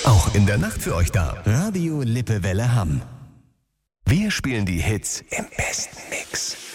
Auch in der Nacht für euch da. Radio Lippewelle Hamm. Wir spielen die Hits im besten Mix.